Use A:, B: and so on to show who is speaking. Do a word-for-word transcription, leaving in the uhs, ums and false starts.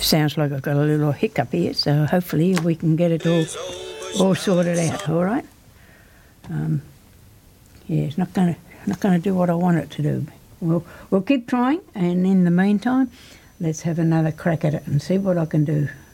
A: sounds like I've got a little hiccup here, so hopefully we can get it all all sorted out. All right. Um, yeah, it's not going to not going to do what I want it to do. We'll we'll keep trying, and in the meantime, let's have another crack at it and see what I can do.